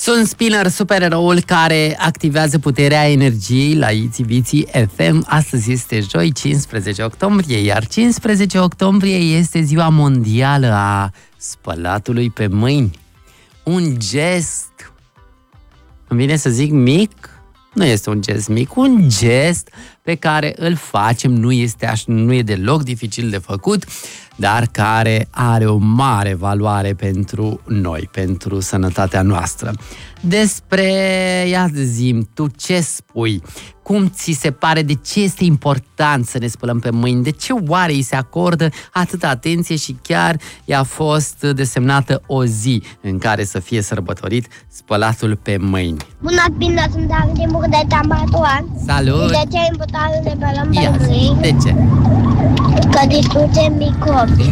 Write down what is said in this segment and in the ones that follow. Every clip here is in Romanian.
Sunt Spinner, supereroul care activează puterea energiei la Itiviții FM. Astăzi este joi, 15 octombrie, iar 15 octombrie este ziua mondială a spălatului pe mâini. Un gest, îmi vine să zic mic, nu este un gest mic, un gest pe care îl facem, nu e deloc dificil de făcut, dar care are o mare valoare pentru noi, pentru sănătatea noastră. Despre, ia zi-mi, tu ce spui? Cum ți se pare? De ce este important să ne spălăm pe mâini? De ce oare îi se acordă atâta atenție și chiar i-a fost desemnată o zi în care să fie sărbătorit spălatul pe mâini? Bună, bine, sunt David din București, Batuan. Salut! De ce e important să ne spălăm pe mâini? De ce? Că distruge microbi.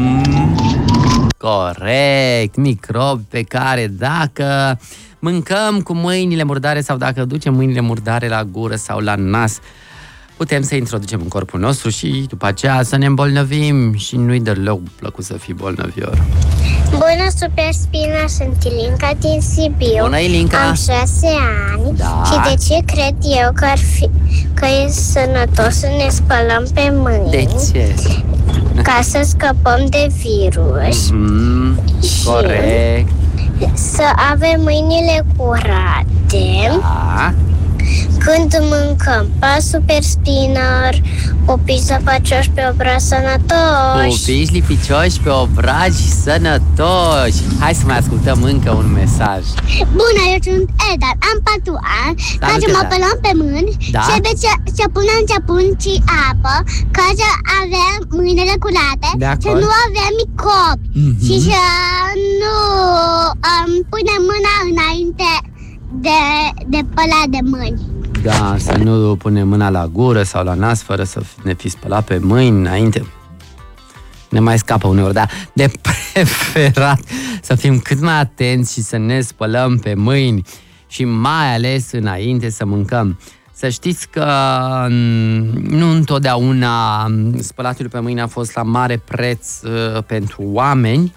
Corect, microbi pe care dacă mâncăm cu mâinile murdare sau dacă ducem mâinile murdare la gură sau la nas, putem să introducem în corpul nostru și după aceea să ne îmbolnăvim și nu-i deloc plăcut să fii bolnăvior. Bună, Super Spina, sunt Ilinca din Sibiu. Bună, Ilinca! Am 6 ani. Da. Și de ce cred eu că e sănătos să ne spălăm pe mâini? De ce? Ca să scăpăm de virus. Corect. Să avem mâinile curate. Da. Când mâncăm pa, Super Spinner, pupici zăpăcioși pe obraj sănătoși. Pupici lipicioși pe obragi sănătoși. Hai să mai ascultăm încă un mesaj. Bună, eu sunt Edar, am 4 ani. Ca să mă spălăm pe mâini, Da? trebuie să punem sapun și apă, ca să avem mâinile curate, De acord. să nu avem microbi și să nu punem mâna înainte de spălat de mâini. Da, să nu punem mâna la gură sau la nas fără să ne fi spălat pe mâini înainte. Ne mai scapă uneori, dar de preferat să fim cât mai atenți și să ne spălăm pe mâini și mai ales înainte să mâncăm. Să știți că nu întotdeauna spălatul pe mâini a fost la mare preț pentru oameni.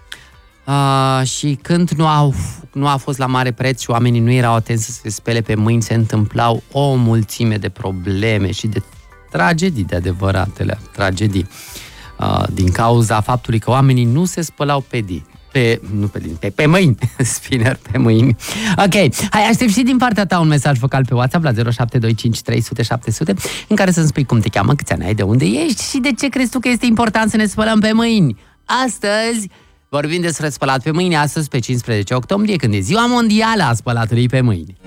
Și când nu a fost la mare preț și oamenii nu erau atenți să se spele pe mâini, se întâmplau o mulțime de probleme și de tragedii, de adevăratele tragedii, din cauza faptului că oamenii nu se spălau pe mâini, Spinner, pe mâini. Ok, hai, aștept și din partea ta un mesaj vocal pe WhatsApp la 0725 300 700 în care să-mi spui cum te cheamă, câți ani ai, de unde ești și de ce crezi tu că este important să ne spălăm pe mâini. Astăzi vorbim despre spălat pe mâini, astăzi pe 15 octombrie, când e ziua mondială a spălatului pe mâini.